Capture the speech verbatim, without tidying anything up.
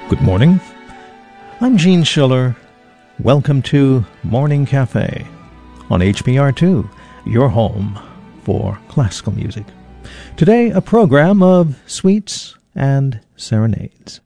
Good morning. I'm Gene Schiller. Welcome to Morning Cafe on H P R two, your home for classical music. Today, a program of suites and serenades.